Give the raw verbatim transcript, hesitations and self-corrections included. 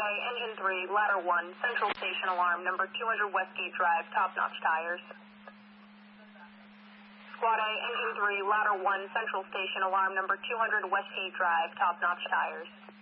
A, Engine three, Ladder one, Central Station Alarm, number two hundred Westgate Drive, top-notch tires. Squad A, Engine three, Ladder one, Central Station Alarm, number two hundred Westgate Drive, top-notch tires.